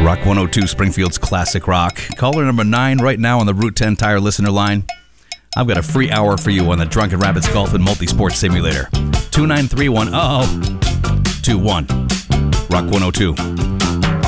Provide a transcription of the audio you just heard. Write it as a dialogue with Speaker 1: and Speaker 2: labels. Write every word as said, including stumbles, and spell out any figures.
Speaker 1: Rock one oh two, Springfield's classic rock. Caller number nine right now on the Route ten Tire listener line. I've got a free hour for you on the Drunken Rabbits Golf and Multisport Simulator. two nine three one, uh-oh, two one. Rock one oh two.